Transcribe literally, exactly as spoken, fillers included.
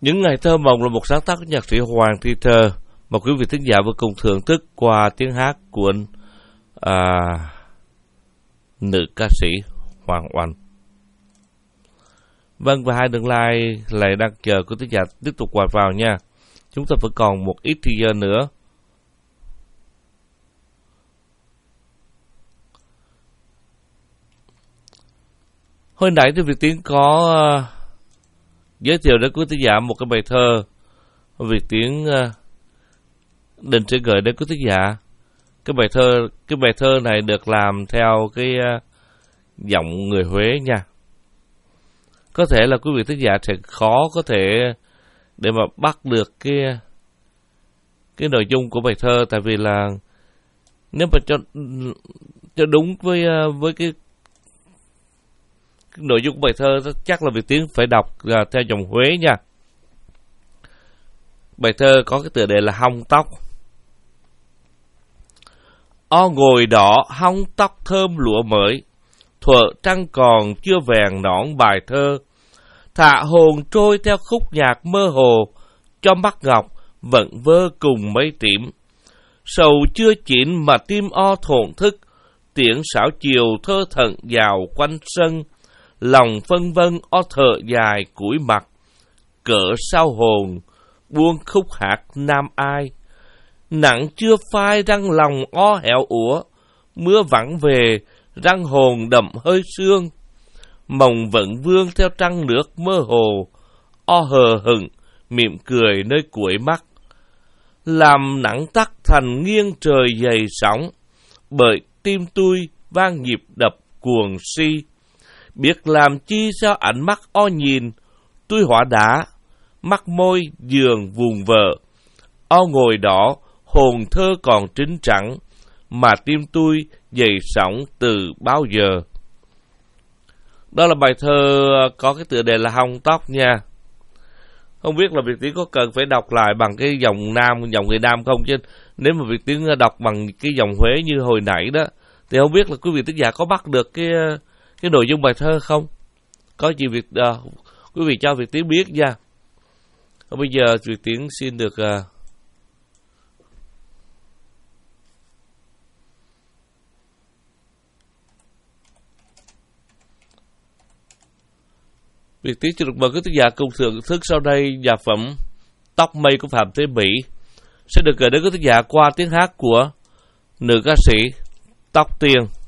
Những ngày thơ mộng là một sáng tác của nhạc sĩ Hoàng Thi Thơ, mà quý vị thính giả vừa cùng thưởng thức qua tiếng hát của à, nữ ca sĩ Hoàng Oanh. Vâng, và hai đường like lại đang chờ quý thính giả tiếp tục quạt vào nha. Chúng ta vẫn còn một ít thời gian nữa. Hồi nãy thì Việt Tiến có uh, giới thiệu đến quý thính giả một cái bài thơ. Việt Tiến uh, định sẽ gửi đến quý thính giả. Cái bài thơ cái bài thơ này được làm theo cái uh, giọng người Huế nha. Có thể là quý vị thính giả sẽ khó có thể để mà bắt được cái cái nội dung của bài thơ, tại vì là nếu mà cho cho đúng với với cái, cái nội dung của bài thơ chắc là Việt Tiến phải đọc uh, theo dòng Huế nha. Bài thơ có cái tựa đề là Hong Tóc. O ngồi đỏ hong tóc thơm lụa mới, thuở trăng còn chưa vàng nõn bài thơ, thả hồn trôi theo khúc nhạc mơ hồ, cho mắt ngọc vẫn vơ cùng mây tím. Sầu chưa chín mà tim o thổn thức, tiếng xảo chiều thơ thận vào quanh sân, lòng phân vân o thở dài củi mặt, cỡ sao hồn buông khúc hát nam ai. Nặng chưa phai răng lòng o hẻo úa, mưa vắng về răng hồn đậm hơi sương, mộng vẫn vương theo trăng nước mơ hồ, o hờ hững mỉm cười nơi cuối mắt. Làm nắng tắt thành nghiêng trời dày sóng, bởi tim tôi vang nhịp đập cuồng si. Biết làm chi sao ánh mắt o nhìn, tôi hóa đá, mắt môi giường vùng vợ. O ngồi đó, hồn thơ còn trinh trắng, mà tim tôi dậy sóng từ bao giờ. Đó là bài thơ có cái tựa đề là Hong Tóc nha. Không biết là Việt Tiến có cần phải đọc lại bằng cái dòng Nam, dòng người Nam không, chứ nếu mà Việt Tiến đọc bằng cái dòng Huế như hồi nãy đó, thì không biết là quý vị thính giả có bắt được cái cái nội dung bài thơ không? Có gì Việt uh, quý vị cho Việt Tiến biết nha. Và bây giờ Việt Tiến xin được uh, Việt Tiến xin được mời quý thính giả cùng thưởng thức sau đây nhạc phẩm Tóc Mây của Phạm Thế Mỹ sẽ được gửi đến quý thính giả qua tiếng hát của nữ ca sĩ Tóc Tiên.